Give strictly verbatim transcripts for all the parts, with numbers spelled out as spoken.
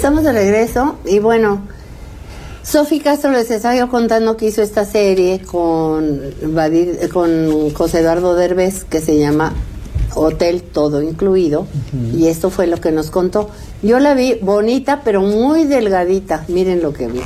Estamos de regreso y bueno, Sofi Castro les estaba yo contando que hizo esta serie con, Badir, con José Eduardo Derbez que se llama Hotel Todo Incluido, uh-huh. Y esto fue lo que nos contó. Yo la vi bonita pero muy delgadita, miren lo que vi.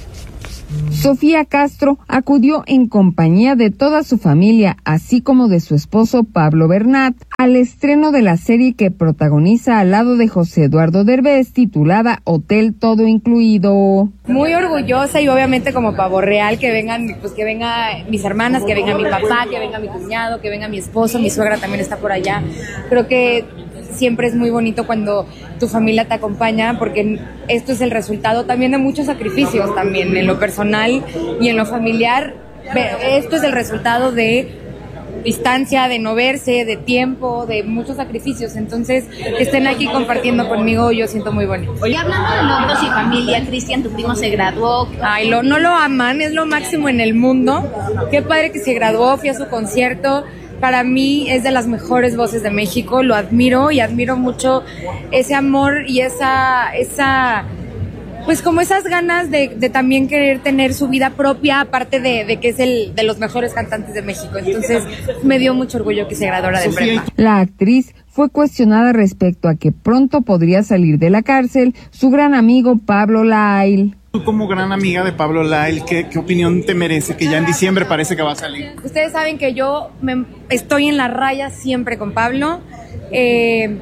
Sofía Castro acudió en compañía de toda su familia, así como de su esposo Pablo Bernat, al estreno de la serie que protagoniza al lado de José Eduardo Derbez, titulada Hotel Todo Incluido. Muy orgullosa y obviamente como pavo real que vengan, pues que venga mis hermanas, que venga mi papá, que venga mi cuñado, que venga mi esposo, mi suegra también está por allá. Creo que siempre es muy bonito cuando tu familia te acompaña, porque esto es el resultado también de muchos sacrificios también, en lo personal y en lo familiar. Esto es el resultado de distancia, de no verse, de tiempo, de muchos sacrificios. Entonces, que estén aquí compartiendo conmigo, yo siento muy bonito. Oye, hablando de logros y familia, Cristian, tu primo se graduó. Ay, lo, no lo aman, es lo máximo en el mundo. Qué padre que se graduó, fui a su concierto. Para mí es de las mejores voces de México, lo admiro y admiro mucho ese amor y esa, esa pues como esas ganas de, de también querer tener su vida propia, aparte de, de que es el de los mejores cantantes de México. Entonces me dio mucho orgullo que se graduara de prepa. La actriz fue cuestionada respecto a que pronto podría salir de la cárcel su gran amigo Pablo Lyle. Tú como gran amiga de Pablo Lyle, ¿qué, ¿qué opinión te merece que ya en diciembre parece que va a salir? Ustedes saben que yo me, estoy en la raya siempre con Pablo, eh,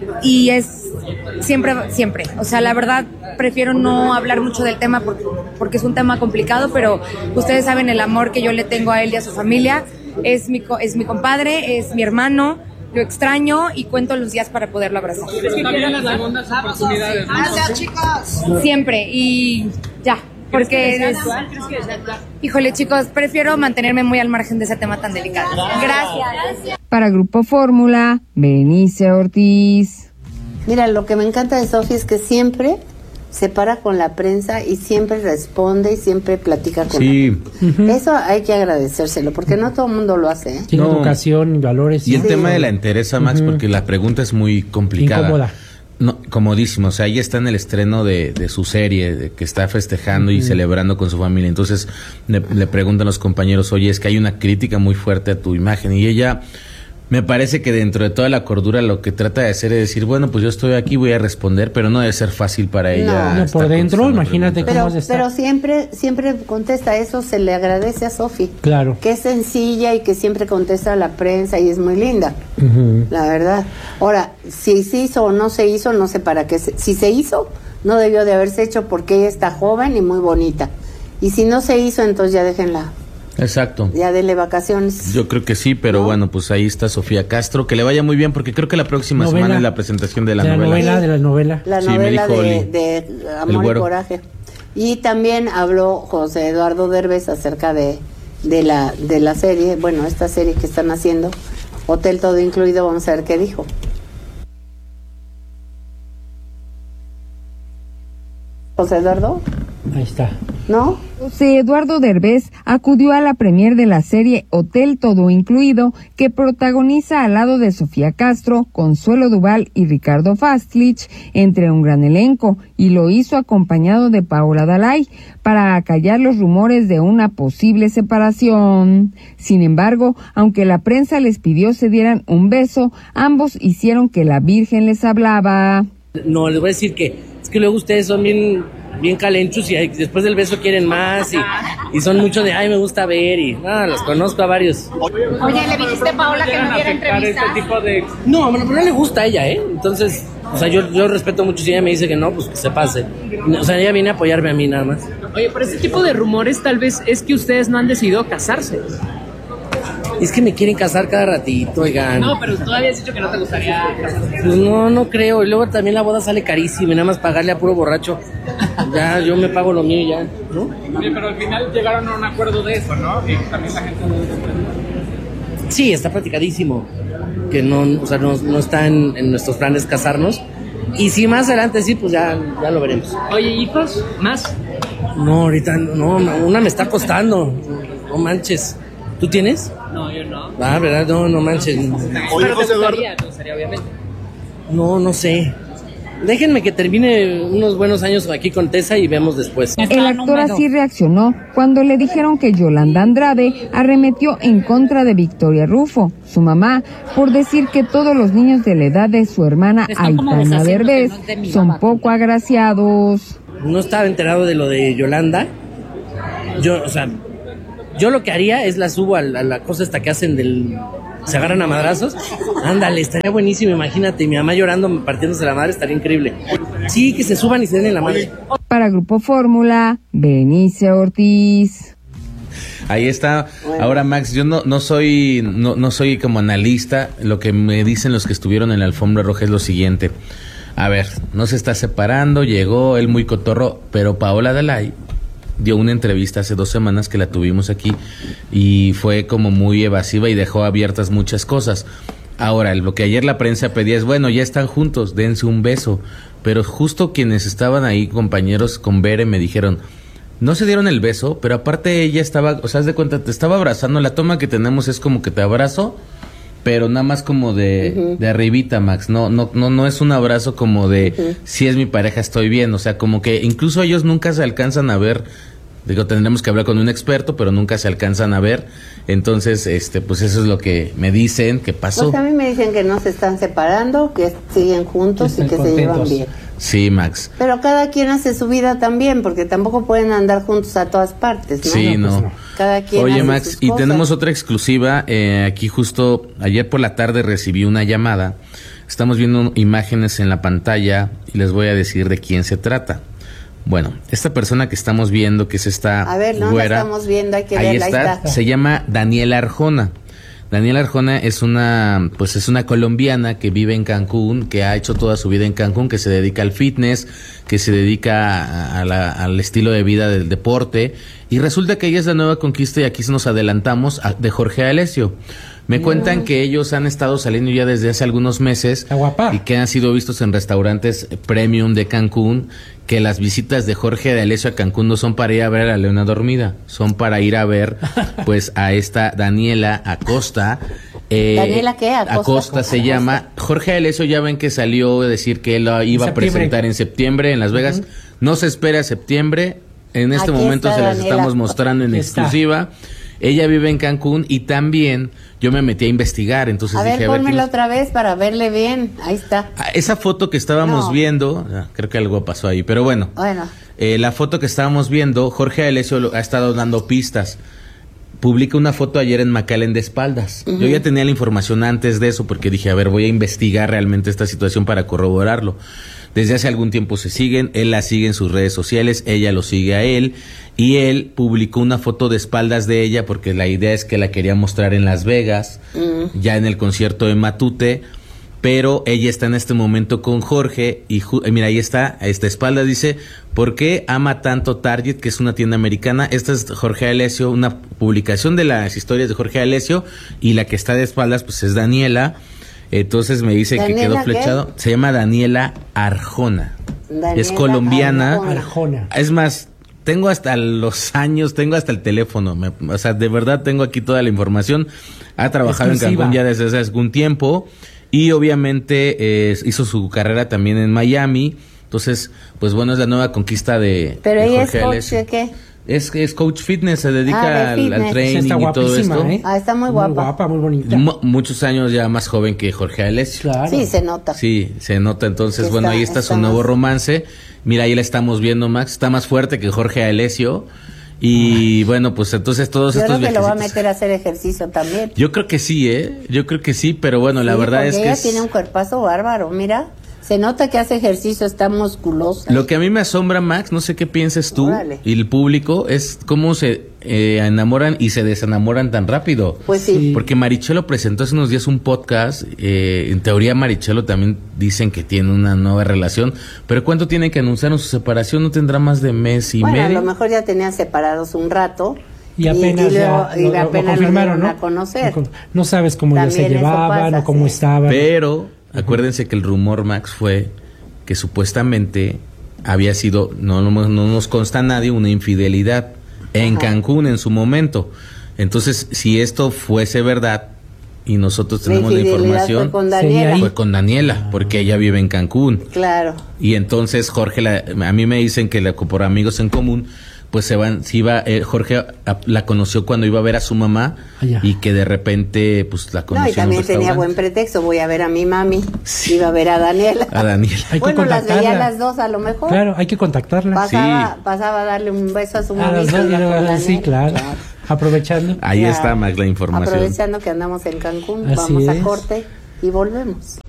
y es siempre, siempre. O sea, la verdad prefiero no hablar mucho del tema porque, porque es un tema complicado, pero ustedes saben el amor que yo le tengo a él y a su familia. Es mi, es mi compadre, es mi hermano. Lo extraño y cuento los días para poderlo abrazar. ¿Crees que quieren las segundas oportunidades? Gracias, chicos. Siempre, y ya, porque... ¿Crees que es actual? Híjole, chicos, prefiero mantenerme muy al margen de ese tema tan delicado. Gracias. Para Grupo Fórmula, Berenice Ortiz. Mira, lo que me encanta de Sofi es que siempre se para con la prensa y siempre responde y siempre platica con sí. la prensa. Uh-huh. Eso hay que agradecérselo, porque no todo el mundo lo hace, ¿eh? Tiene no. educación y valores. Y el sí. tema de la entereza, Max, uh-huh. porque la pregunta es muy complicada. Incómoda. No, comodísimo, o sea, ella está en el estreno de, de su serie, de que está festejando uh-huh. y celebrando con su familia. Entonces le, le preguntan los compañeros, oye, es que hay una crítica muy fuerte a tu imagen. Y ella... Me parece que dentro de toda la cordura lo que trata de hacer es decir, bueno, pues yo estoy aquí, voy a responder, pero no debe ser fácil para ella. No, por dentro, imagínate pero, cómo se está. Pero siempre, siempre contesta, eso se le agradece a Sofi. Claro. Que es sencilla y que siempre contesta a la prensa y es muy linda, uh-huh. la verdad. Ahora, si se hizo o no se hizo, no sé para qué. Se, si se hizo, no debió de haberse hecho porque ella está joven y muy bonita. Y si no se hizo, entonces ya déjenla. Exacto. Ya dele vacaciones. Yo creo que sí, pero ¿no? Bueno, pues ahí está Sofía Castro, que le vaya muy bien, porque creo que la próxima novela. semana es la presentación de la, de la novela. novela. De la novela, La sí, novela de, Oli, de Amor y Coraje. Y también habló José Eduardo Derbez acerca de, de, la, de la serie, bueno, esta serie que están haciendo, Hotel Todo Incluido, vamos a ver qué dijo. José Eduardo. Ahí está. ¿No? José Eduardo Derbez acudió a la premier de la serie Hotel Todo Incluido, que protagoniza al lado de Sofía Castro, Consuelo Duval y Ricardo Fastlich, entre un gran elenco, y lo hizo acompañado de Paola Dalay, para acallar los rumores de una posible separación. Sin embargo, aunque la prensa les pidió se dieran un beso, ambos hicieron que la Virgen les hablaba. No, les voy a decir que es que luego ustedes son bien... bien calenchos y después del beso quieren más y, y son mucho de ay me gusta ver y ah, los conozco a varios. Oye, ¿le dijiste a Paola que no diera entrevistas? Este tipo de... No, bueno, pero no le gusta a ella, ¿eh? Entonces, o sea, yo, yo respeto mucho si ella me dice que no, pues que se pase. O sea, ella viene a apoyarme a mí nada más. Oye, pero este tipo de rumores tal vez es que ustedes no han decidido casarse. Es que me quieren casar cada ratito, oigan. No, pero tú habías dicho que no te gustaría casarte. Pues no, no creo. Y luego también la boda sale carísima y nada más pagarle a puro borracho. Ya, yo me pago lo mío y ya, ¿no? Oye, pero al final llegaron a un acuerdo de eso, ¿no? Y también la gente lo debe comprender. Sí, está platicadísimo. Que no, o sea, no, no está en, en nuestros planes casarnos. Y si más adelante sí, pues ya, ya lo veremos. Oye, ¿hijos? ¿Más? No, ahorita no, una me está costando. No manches. ¿Tú tienes? No, yo no. Ah, ¿verdad? No, no manches. Oye, pero te gustaría, te gustaría, obviamente. No, no sé. déjenme que termine unos buenos años aquí con Tessa y veamos después. El actor así reaccionó cuando le dijeron que Yolanda Andrade arremetió en contra de Victoria Rufo, su mamá, por decir que todos los niños de la edad de su hermana Aitana Derbez son poco agraciados. No estaba enterado de lo de Yolanda. Yo, o sea, yo lo que haría es la subo a la, a la cosa esta que hacen del... se agarran a madrazos. Ándale, estaría buenísimo, imagínate, mi mamá llorando, partiéndose la madre, estaría increíble. Sí, que se suban y se den en la madre. Para Grupo Fórmula, Benicia Ortiz. Ahí está. Bueno. Ahora, Max, yo no, no soy no, no soy como analista. Lo que me dicen los que estuvieron en la alfombra roja es lo siguiente. A ver, no se está separando, llegó él muy cotorro, pero Paola Dalai dio una entrevista hace dos semanas que la tuvimos aquí y fue como muy evasiva y dejó abiertas muchas cosas. Ahora, lo que ayer la prensa pedía es, bueno, ya están juntos, dense un beso. Pero justo quienes estaban ahí, compañeros con Bere, me dijeron, no se dieron el beso, pero aparte ella estaba, o sea, haz de cuenta, te estaba abrazando. La toma que tenemos es como que te abrazo, pero nada más como de, uh-huh. de arribita, Max. No, no, no, no es un abrazo como de, uh-huh. si es mi pareja estoy bien. O sea, como que incluso ellos nunca se alcanzan a ver. Digo, tendremos que hablar con un experto, pero nunca se alcanzan a ver. Entonces, este, pues eso es lo que me dicen que pasó. Pues a mí me dicen que no se están separando, que siguen juntos y que contentos. Se llevan bien. Sí, Max. Pero cada quien hace su vida también, porque tampoco pueden andar juntos a todas partes, ¿no? Sí, no. no. Pues no. Cada quien Oye, hace Max, sus y cosas. tenemos otra exclusiva. Eh, aquí justo ayer por la tarde recibí una llamada. Estamos viendo imágenes en la pantalla y les voy a decir de quién se trata. Bueno, esta persona que estamos viendo, que es esta A ver, no güera, la estamos viendo, hay que ahí verla, está, ahí está. Se llama Daniela Arjona. Daniela Arjona es una, pues es una colombiana que vive en Cancún, que ha hecho toda su vida en Cancún, que se dedica al fitness, que se dedica a, a la, al estilo de vida del deporte, y resulta que ella es la nueva conquista, y aquí nos adelantamos, a, de Jorge Alessio. Me cuentan que ellos han estado saliendo ya desde hace algunos meses y que han sido vistos en restaurantes premium de Cancún, que las visitas de Jorge de Alessio a Cancún no son para ir a ver a la Leona Dormida, son para ir a ver pues a esta Daniela Acosta. Eh, ¿Daniela qué? Acosta, Acosta se Acosta. llama. Jorge de Alessio ya ven que salió a decir que él lo iba a presentar en septiembre en Las Vegas. Uh-huh. No se espera septiembre, en este Aquí momento se las Daniela. estamos mostrando en Aquí exclusiva. Está. Ella vive en Cancún y también yo me metí a investigar, entonces a dije, ver, a ver, pónmela ¿tienes? otra vez para verle bien. Ahí está. Esa foto que estábamos No. viendo, creo que algo pasó ahí, pero bueno, Bueno, eh, la foto que estábamos viendo, Jorge Alessio ha estado dando pistas. Publica una foto ayer en McAllen de espaldas. Uh-huh. Yo ya tenía la información antes de eso porque dije, a ver, voy a investigar realmente esta situación para corroborarlo. Desde hace algún tiempo se siguen, él la sigue en sus redes sociales, ella lo sigue a él, y él publicó una foto de espaldas de ella porque la idea es que la quería mostrar en Las Vegas, uh-huh. ya en el concierto de Matute, pero ella está en este momento con Jorge, y ju- mira, ahí está, a esta espalda dice, ¿por qué ama tanto Target, que es una tienda americana? Esta es Jorge Alessio, una publicación de las historias de Jorge Alessio, y la que está de espaldas pues es Daniela. Entonces me dice que quedó flechado. ¿Qué? Se llama Daniela Arjona. Daniela es colombiana. Arjona. Es más, tengo hasta los años, tengo hasta el teléfono. Me, o sea, de verdad tengo aquí toda la información. Ha trabajado exclusiva en Cancún ya desde hace algún tiempo. Y obviamente eh, hizo su carrera también en Miami. Entonces, pues bueno, es la nueva conquista de, Pero de ella Jorge es coach Alessio. de qué? Es, es coach fitness, se dedica Ah, al, al training está y todo esto. ¿eh? Ah, está muy guapa. Muy guapa, muy bonita. M- muchos años ya más joven que Jorge Alessio. Claro. Sí, se nota. Sí, se nota. Entonces, Que bueno, está- ahí está, está su nuevo más- romance. Mira, ahí la estamos viendo, Max. Está más fuerte que Jorge Alessio. Y bueno, pues entonces todos Yo estos creo que lo va a viajecitos- meter a hacer ejercicio también. Yo creo que sí, ¿eh? Yo creo que sí, pero bueno, la Sí, verdad porque es que ella es... tiene un cuerpazo bárbaro, mira. Se nota que hace ejercicio, está musculosa. Lo que a mí me asombra, Max, no sé qué pienses tú, Órale. y el público, es cómo se eh, enamoran y se desenamoran tan rápido. Pues sí. Porque Marichelo presentó hace unos días un podcast, eh, en teoría Marichelo también dicen que tiene una nueva relación, pero ¿cuánto tiene que anunciar su separación? ¿No tendrá más de mes y Bueno, a medio? lo mejor ya tenían separados un rato. Y apenas, y, luego- ya y lo, lo apenas lo confirmaron, dieron ¿no? a conocer. No, no sabes cómo ya se También eso llevaban pasa, o cómo sí. estaban. Pero acuérdense que el rumor, Max, fue que supuestamente había sido, no, no, no nos consta a nadie, una infidelidad en Ajá. Cancún en su momento. Entonces, si esto fuese verdad, y nosotros La tenemos la infidelidad información. fue con Daniela. ahí. Fue con Daniela, porque ella vive en Cancún. Claro. Y entonces Jorge, la- a mí me dicen que la, por amigos en común, pues se van, se iba, eh, Jorge a- la conoció cuando iba a ver a su mamá Allá. y que de repente pues la conoció No, y también en un tenía buen restaurante. pretexto. Voy a ver a mi mami. Iba a ver a Daniela. A Daniela. Hay que Bueno, las veía contactarla. las dos a lo mejor. Claro, hay que contactarla. Pasaba, Sí. pasaba a darle un beso a su A mamá. las dos, y luego- sí, claro. Aprovechando. Ahí Claro. está, Max, la información. Aprovechando que andamos en Cancún, Así vamos a es. corte y volvemos.